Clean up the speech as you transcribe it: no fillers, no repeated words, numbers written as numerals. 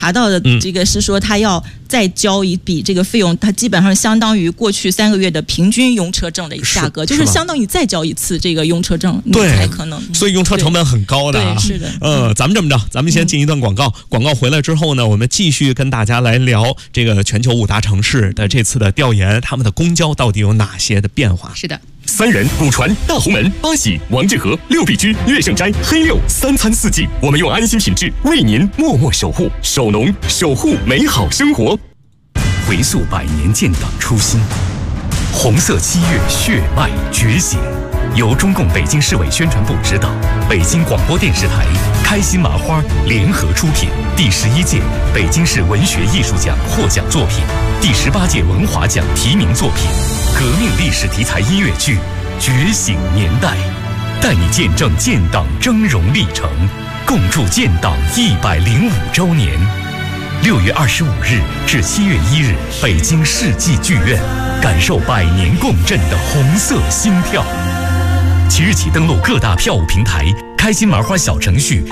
查到的这个是说他要再交一笔这个费用，它基本上相当于过去3个月的平均用车证的一个价格，就是相当于再交一次这个用车证，你才可能。 所以用车成本很高的啊。 对，是的。 咱们这么着，咱们先进一段广告，广告回来之后呢，我们继续跟大家来聊这个全球5大城市的这次的调研，他们的公交到底有哪些的变化？ 是的。 三元、古传、大红门、八喜、王致和、六必居、乐盛斋、黑六，3餐4季，我们用安心品质为您默默守护，守农，守护美好生活。 回溯100年建党初心，红色7月血脉觉醒。由中共北京市委宣传部指导，北京广播电视台、开心麻花联合出品，第11届北京市文学艺术奖获奖作品，第18届文华奖提名作品，革命历史题材音乐剧《觉醒年代》，带你见证建党峥嵘历程，共筑建党105周年。6月25日至7月1日，北京世纪剧院，感受100年共振的红色心跳。即日起登录各大票务平台、开心麻花小程序。